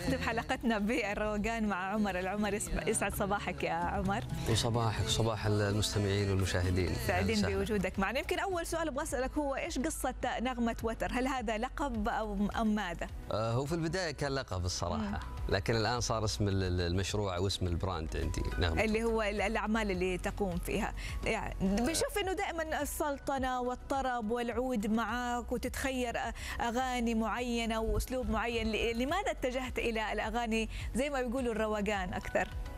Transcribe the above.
نختم حلقتنا بالروقان مع عمر العمر. يسعد صباحك يا عمر. وصباحك صباح المستمعين والمشاهدين، سعيدين بوجودك معنا. يمكن أول سؤال أبغى أسألك هو إيش قصة نغمة وتر؟ هل هذا لقب أم ماذا؟ هو في البداية كان لقب الصراحة، لكن الآن صار اسم المشروع أو اسم البراند عندي نغمة، اللي هو الأعمال اللي تقوم فيها. يعني بنشوف إنه دائما السلطنة والطرب والعود معك وتتخير أغاني معينة وأسلوب معين. لماذا اتجهت إلى الأغاني زي ما بيقولوا الروقان أكثر؟